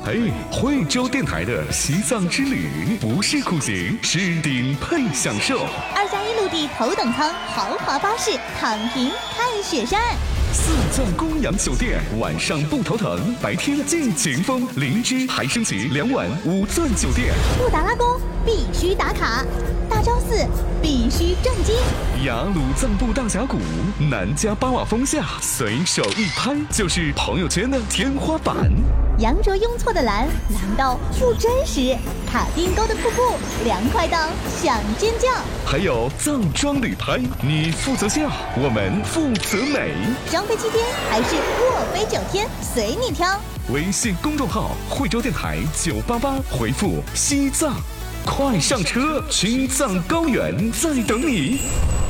嘿，惠州电台的西藏之旅，不是苦行，是顶配享受。 2+1陆地头等舱豪华巴士，躺平看雪山。 4钻公羊酒店，晚上不头疼，白天尽情疯。灵芝还升级2晚5钻酒店。 布达拉宫必须打卡，大昭寺必须震惊。 雅鲁藏布大峡谷，南迦巴瓦峰下，随手一拍就是朋友圈的天花板。 羊卓雍措的蓝到不真实，卡丁沟的瀑布凉快到想尖叫。 还有藏装旅拍，你负责笑，我们负责美。 双飞7天还是卧飞9天，随你挑。 微信公众号惠州电台988，回复西藏，快上车，青藏高原在等你。